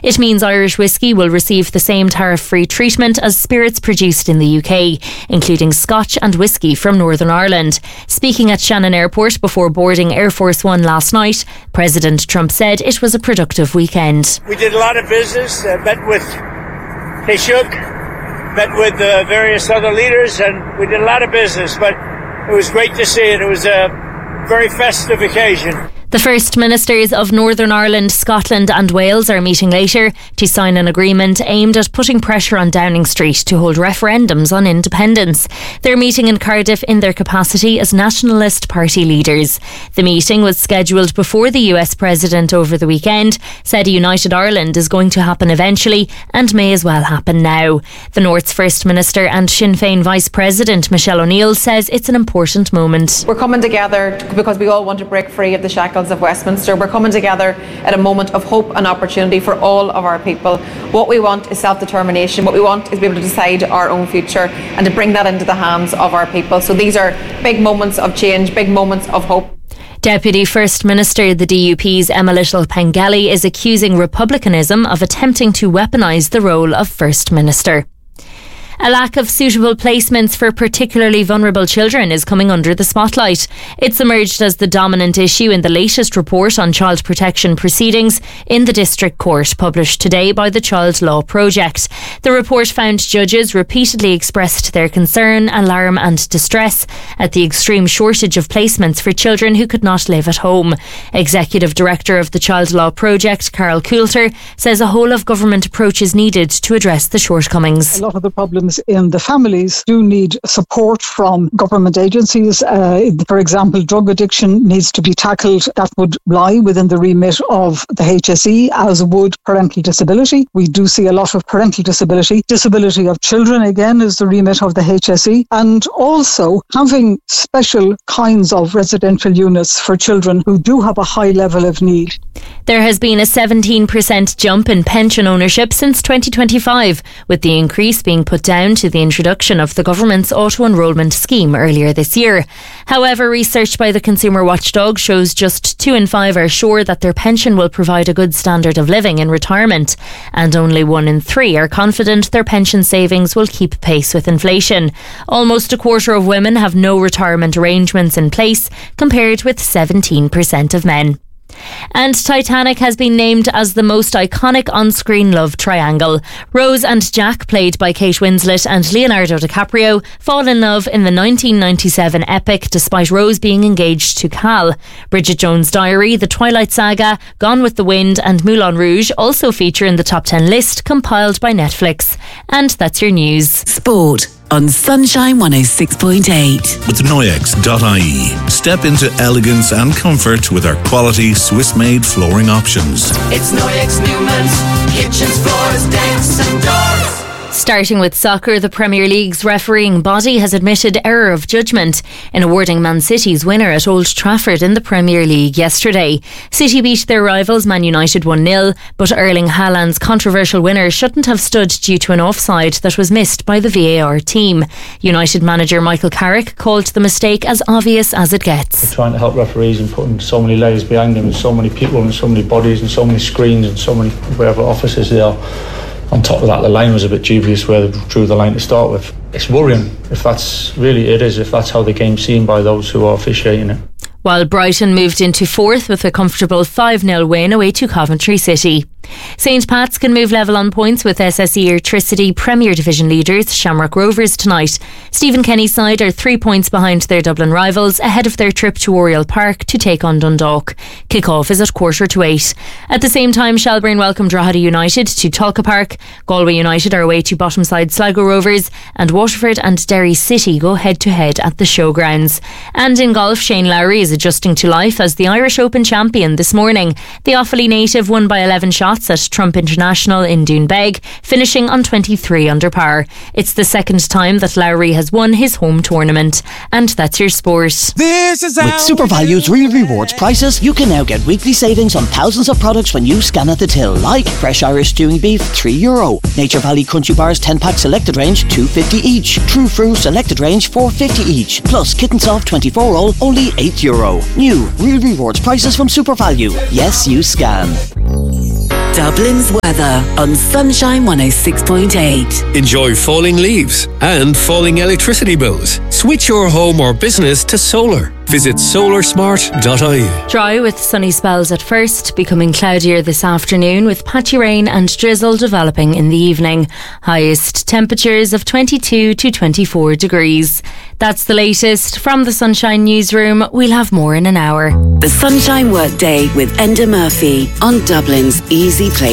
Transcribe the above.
It means Irish whisky will receive the same tariff-free treatment as spirits produced in the UK, including Scotch and whisky from Northern Ireland. Speaking at Shannon Airport before boarding Air Force One last night, President Trump said it was a productive weekend. We did a lot of business, met with Taoiseach, met with various other leaders, and we did a lot of business, but it was great to see it. It was a very festive occasion. The First Ministers of Northern Ireland, Scotland and Wales are meeting later to sign an agreement aimed at putting pressure on Downing Street to hold referendums on independence. They're meeting in Cardiff in their capacity as Nationalist Party leaders. The meeting was scheduled before the US President over the weekend said a united Ireland is going to happen eventually and may as well happen now. The North's First Minister and Sinn Féin Vice President Michelle O'Neill says it's an important moment. We're coming together because we all want to break free of the shackles of Westminster. We're coming together at a moment of hope and opportunity for all of our people. What we want is self-determination. What we want is to be able to decide our own future and to bring that into the hands of our people. So these are big moments of change, big moments of hope. Deputy First Minister, the DUP's Emma Little-Pengelly, is accusing republicanism of attempting to weaponise the role of First Minister. A lack of suitable placements for particularly vulnerable children is coming under the spotlight. It's emerged as the dominant issue in the latest report on child protection proceedings in the District Court, published today by the Child Law Project. The report found judges repeatedly expressed their concern, alarm and distress at the extreme shortage of placements for children who could not live at home. Executive Director of the Child Law Project, Carol Coulter, says a whole-of-government approach is needed to address the shortcomings. A lot of the problems in the families do need support from government agencies. For example, drug addiction needs to be tackled. That would lie within the remit of the HSE, as would parental disability. We do see a lot of parental disability. Disability of children, again, is the remit of the HSE. And also having special kinds of residential units for children who do have a high level of need. There has been a 17% jump in pension ownership since 2025, with the increase being put down to the introduction of the government's auto-enrolment scheme earlier this year. However, research by the Consumer Watchdog shows just 2 in 5 are sure that their pension will provide a good standard of living in retirement, and only 1 in 3 are confident their pension savings will keep pace with inflation. Almost a quarter of women have no retirement arrangements in place, compared with 17% of men. And Titanic has been named as the most iconic on-screen love triangle. Rose and Jack, played by Kate Winslet and Leonardo DiCaprio, fall in love in the 1997 epic despite Rose being engaged to Cal. Bridget Jones' Diary, The Twilight Saga, Gone with the Wind and Moulin Rouge also feature in the top 10 list compiled by Netflix. And that's your news. Sport on Sunshine 106.8. With Noyex.ie. Step into elegance and comfort with our quality Swiss-made flooring options. It's Noyex Newman's kitchens, floors, decks and doors. Starting with soccer, the Premier League's refereeing body has admitted error of judgment in awarding Man City's winner at Old Trafford in the Premier League yesterday. City beat their rivals Man United 1-0, but Erling Haaland's controversial winner shouldn't have stood due to an offside that was missed by the VAR team. United manager Michael Carrick called the mistake as obvious as it gets. We're trying to help referees and putting so many layers behind them, and so many people and so many bodies and so many screens and so many wherever offices they are. On top of that, the line was a bit dubious where they drew the line to start with. It's worrying if that's how the game's seen by those who are officiating it. While Brighton moved into fourth with a comfortable 5-0 win away to Coventry City. St Pat's can move level on points with SSE Airtricity Premier Division leaders Shamrock Rovers tonight. Stephen Kenny's side are 3 points behind their Dublin rivals ahead of their trip to Oriel Park to take on Dundalk. Kick-off is at 7:45. At the same time, Shelburne welcome Drogheda United to Tolka Park. Galway United are away to bottom side Sligo Rovers, and Waterford and Derry City go head-to-head at the Showgrounds. And in golf, Shane Lowry is adjusting to life as the Irish Open champion this morning. The Offaly native won by 11 shots at Trump International in Doonbeg, finishing on 23 under par. It's the second time that Lowry has won his home tournament. And that's your sport. With Super Value's Real Rewards prices, you can now get weekly savings on thousands of products when you scan at the till, like fresh Irish stewing beef, €3. Nature Valley Crunchy Bars 10-pack selected range, $2.50 each. True Fruit selected range, $4.50 each. Plus Kitten Soft 24-roll, only €8. New Real Rewards prices from Super Value. Yes, you scan. Dublin's weather on Sunshine 106.8. Enjoy falling leaves and falling electricity bills. Switch your home or business to solar. Visit solarsmart.ie. Dry with sunny spells at first, becoming cloudier this afternoon with patchy rain and drizzle developing in the evening. Highest temperatures of 22 to 24 degrees. That's the latest from the Sunshine Newsroom. We'll have more in an hour. The Sunshine Workday with Enda Murphy on Dublin's Easy Place.